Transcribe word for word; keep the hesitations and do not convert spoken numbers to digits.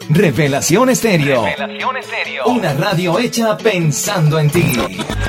Revelación Estéreo. Revelación Estéreo. Una radio hecha pensando en ti.